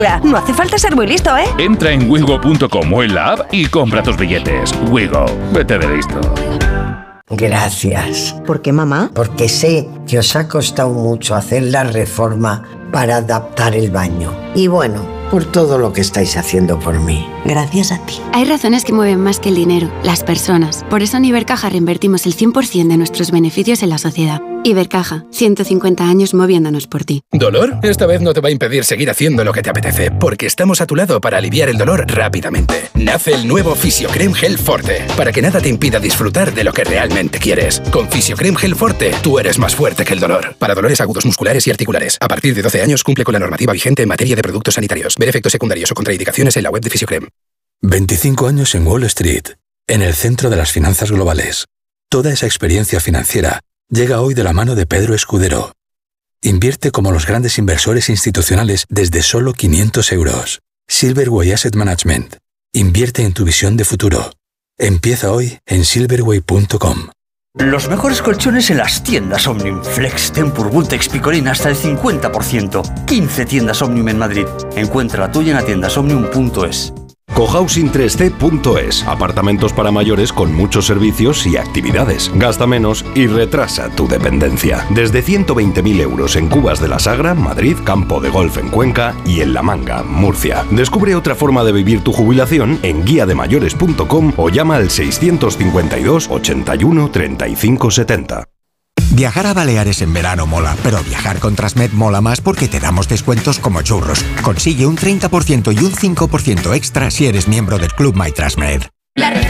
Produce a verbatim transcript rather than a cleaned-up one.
No hace falta ser muy listo, ¿eh? Entra en wigo punto com o en la app y compra tus billetes. Wigo, vete de listo. Gracias. ¿Por qué, mamá? Porque sé que os ha costado mucho hacer la reforma para adaptar el baño. Y bueno, por todo lo que estáis haciendo por mí. Gracias a ti. Hay razones que mueven más que el dinero, las personas. Por eso en Ibercaja reinvertimos el cien por ciento de nuestros beneficios en la sociedad. Ibercaja, ciento cincuenta años moviéndonos por ti. ¿Dolor? Esta vez no te va a impedir seguir haciendo lo que te apetece, porque estamos a tu lado para aliviar el dolor rápidamente. Nace el nuevo Fisiocrem Gel Forte, para que nada te impida disfrutar de lo que realmente quieres. Con Fisiocrem Gel Forte, tú eres más fuerte que el dolor. Para dolores agudos musculares y articulares. A partir de doce años cumple con la normativa vigente en materia de productos sanitarios. Ver efectos secundarios o contraindicaciones en la web de Fisiocrem. veinticinco años en Wall Street, en el centro de las finanzas globales. Toda esa experiencia financiera llega hoy de la mano de Pedro Escudero. Invierte como los grandes inversores institucionales desde solo quinientos euros. Silverway Asset Management. Invierte en tu visión de futuro. Empieza hoy en silverway punto com. Los mejores colchones en las tiendas Omnium. Flex, Tempur, Vultex, Picolín hasta el cincuenta por ciento. quince tiendas Omnium en Madrid. Encuentra la tuya en tiendas omnium punto es. cohousing tres c punto es. Apartamentos para mayores con muchos servicios y actividades. Gasta menos y retrasa tu dependencia. Desde ciento veinte mil euros en Cubas de la Sagra, Madrid, Campo de Golf en Cuenca y en La Manga, Murcia. Descubre otra forma de vivir tu jubilación en guía de mayores punto com o llama al seiscientos cincuenta y dos, ochenta y uno, treinta y cinco setenta. Viajar a Baleares en verano mola, pero viajar con Transmed mola más porque te damos descuentos como churros. Consigue un treinta por ciento y un cinco por ciento extra si eres miembro del Club My Transmed. La